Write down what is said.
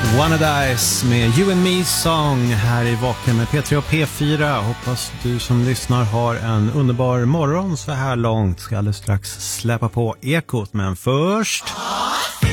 Wanna Dice med You and Me Song här i Vaken med P3 och P4. Hoppas du som lyssnar har en underbar morgon så här långt. Ska alldeles strax släppa på ekot, men först...